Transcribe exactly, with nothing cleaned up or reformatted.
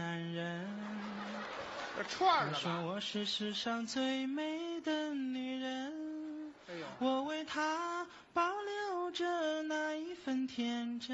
男人。 这串了吧？ 他说我是世上最美的女人， 哎呦， 我为她保留着那一份天真。